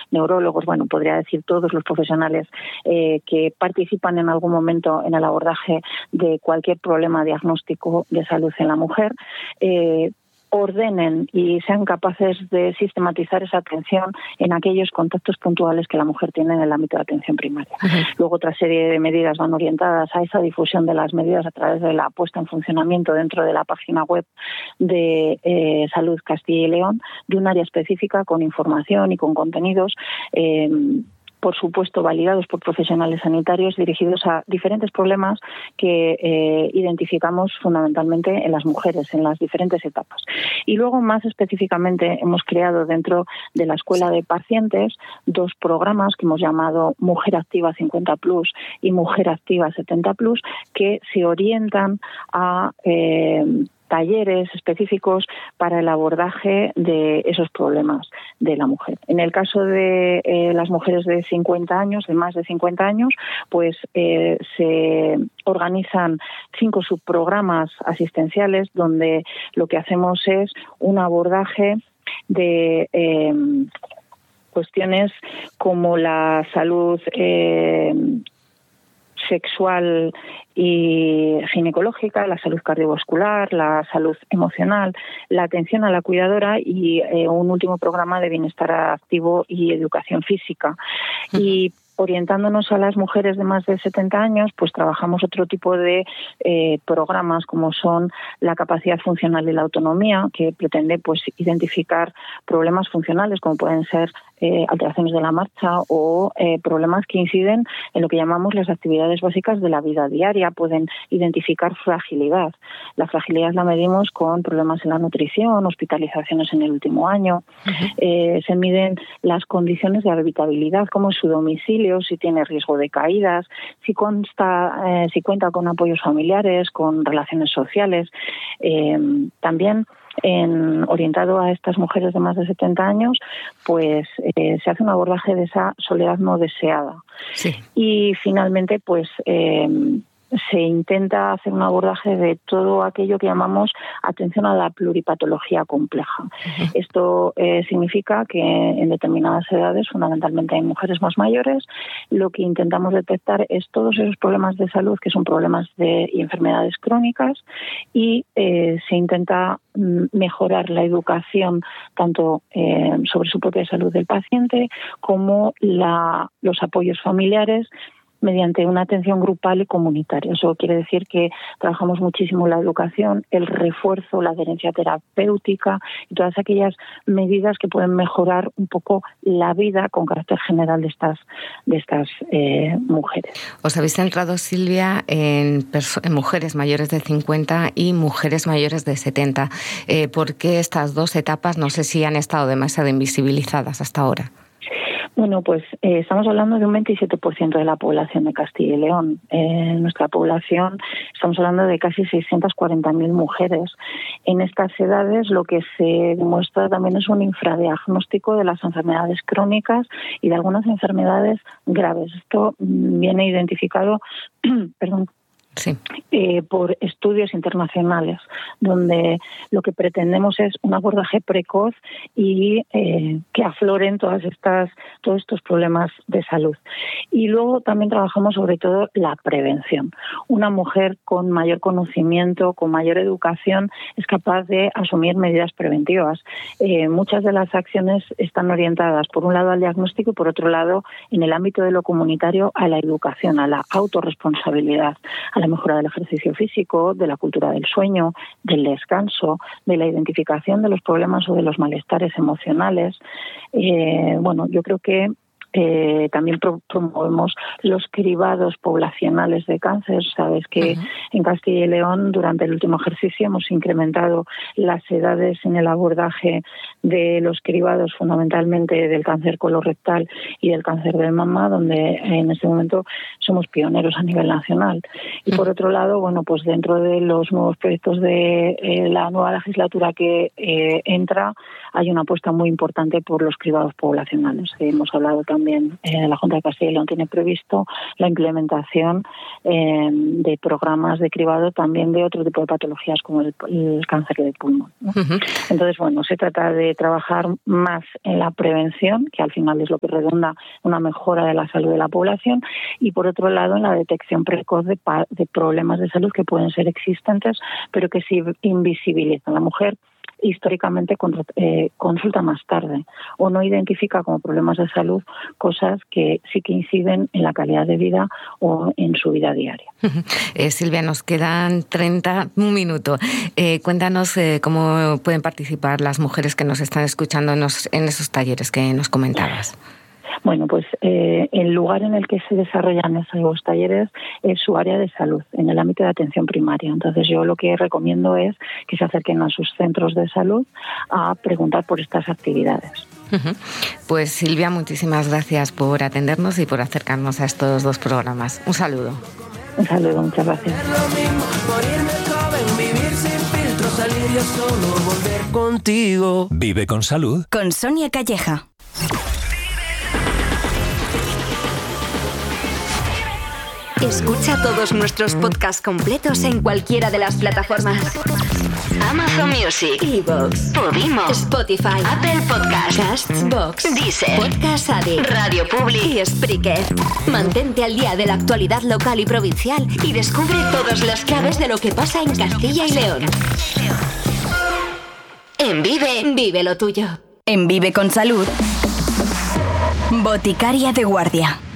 neurólogos, bueno, podría decir todos los profesionales que participan en algún momento en el abordaje de cualquier problema diagnóstico de salud en la mujer, ordenen y sean capaces de sistematizar esa atención en aquellos contactos puntuales que la mujer tiene en el ámbito de atención primaria. Luego otra serie de medidas van orientadas a esa difusión de las medidas a través de la puesta en funcionamiento dentro de la página web de Salud Castilla y León, de un área específica con información y con contenidos por supuesto validados por profesionales sanitarios dirigidos a diferentes problemas que identificamos fundamentalmente en las mujeres, en las diferentes etapas. Y luego, más específicamente, hemos creado dentro de la Escuela de Pacientes 2 programas que hemos llamado Mujer Activa 50+ y Mujer Activa 70+, que se orientan a talleres específicos para el abordaje de esos problemas de la mujer. En el caso de las mujeres de 50 años, de más de 50 años, pues se organizan 5 subprogramas asistenciales donde lo que hacemos es un abordaje de cuestiones como la salud sexual y ginecológica, la salud cardiovascular, la salud emocional, la atención a la cuidadora y un último programa de bienestar activo y educación física. Y orientándonos a las mujeres de más de 70 años, pues trabajamos otro tipo de programas como son la capacidad funcional y la autonomía, que pretende pues identificar problemas funcionales como pueden ser alteraciones de la marcha o problemas que inciden en lo que llamamos las actividades básicas de la vida diaria. Pueden identificar fragilidad. La fragilidad la medimos con problemas en la nutrición, hospitalizaciones en el último año. Se miden las condiciones de habitabilidad, como es su domicilio, si tiene riesgo de caídas, si cuenta con apoyos familiares, con relaciones sociales. También orientado a estas mujeres de más de 70 años, pues se hace un abordaje de esa soledad no deseada. Sí. Y finalmente, pues se intenta hacer un abordaje de todo aquello que llamamos atención a la pluripatología compleja. Esto significa que en determinadas edades, fundamentalmente en mujeres más mayores, lo que intentamos detectar es todos esos problemas de salud que son problemas y enfermedades crónicas y se intenta mejorar la educación tanto sobre su propia salud del paciente como los apoyos familiares mediante una atención grupal y comunitaria. Eso quiere decir que trabajamos muchísimo la educación, el refuerzo, la adherencia terapéutica y todas aquellas medidas que pueden mejorar un poco la vida con carácter general de estas mujeres. Os habéis centrado, Silvia, en mujeres mayores de 50 y mujeres mayores de 70. ¿Por qué estas 2 etapas no sé si han estado demasiado invisibilizadas hasta ahora? Bueno, pues estamos hablando de un 27% de la población de Castilla y León. Nuestra población, estamos hablando de casi 640.000 mujeres. En estas edades lo que se demuestra también es un infradiagnóstico de las enfermedades crónicas y de algunas enfermedades graves. Esto viene identificado, Sí. Por estudios internacionales, donde lo que pretendemos es un abordaje precoz y que afloren todos estos problemas de salud. Y luego también trabajamos sobre todo la prevención. Una mujer con mayor conocimiento, con mayor educación, es capaz de asumir medidas preventivas. Muchas de las acciones están orientadas, por un lado, al diagnóstico y, por otro lado, en el ámbito de lo comunitario, a la educación, a la autorresponsabilidad, a la mejora del ejercicio físico, de la cultura del sueño, del descanso, de la identificación de los problemas o de los malestares emocionales. Yo creo que también promovemos los cribados poblacionales de cáncer. Sabes que en Castilla y León durante el último ejercicio hemos incrementado las edades en el abordaje de los cribados, fundamentalmente del cáncer colorectal y del cáncer de mama, donde en este momento somos pioneros a nivel nacional. Y por otro lado, pues dentro de los nuevos proyectos de la nueva legislatura que entra, hay una apuesta muy importante por los cribados poblacionales. Hemos hablado también también la Junta de Castilla y León tiene previsto la implementación de programas de cribado también de otro tipo de patologías como el cáncer de pulmón, ¿no? Entonces, bueno, se trata de trabajar más en la prevención, que al final es lo que redunda una mejora de la salud de la población, y por otro lado en la detección precoz de problemas de salud que pueden ser existentes, pero que se invisibilizan. La mujer históricamente consulta más tarde o no identifica como problemas de salud cosas que sí que inciden en la calidad de vida o en su vida diaria. Silvia, nos quedan 30 minutos. Cuéntanos cómo pueden participar las mujeres que nos están escuchando en esos talleres que nos comentabas. Bueno, pues el lugar en el que se desarrollan esos talleres es su área de salud, en el ámbito de atención primaria. Entonces yo lo que recomiendo es que se acerquen a sus centros de salud a preguntar por estas actividades. Pues Silvia, muchísimas gracias por atendernos y por acercarnos a estos 2 programas. Un saludo. Un saludo, muchas gracias. Contigo. Vive con salud. Con Sonia Calleja. Escucha todos nuestros podcasts completos en cualquiera de las plataformas: Amazon Music, iVoox, Podimo, Spotify, Apple Podcasts, Castbox, Deezer, Podcast Addict, Radio Public y Spreaker. Mantente al día de la actualidad local y provincial y descubre todas las claves de lo que pasa en Castilla y León. En Vive, vive lo tuyo. En Vive con Salud, Boticaria de Guardia.